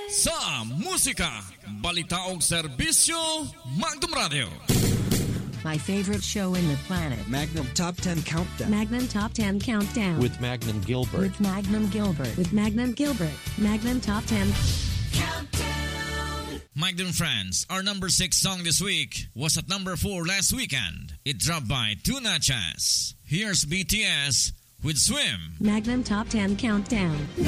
Sa musika, balita og serbisyo, Magnum Radio. My favorite show in the planet. Magnum Top 10 Countdown. Magnum Top 10 Countdown. With Magnum Gilbert. With Magnum Gilbert. With Magnum Gilbert. Magnum Top 10 Countdown. Magnum friends, our number 6 song this week was at number 4 last weekend. It dropped by 2 notches. Here's BTS with Swim. Magnum Top 10 Countdown.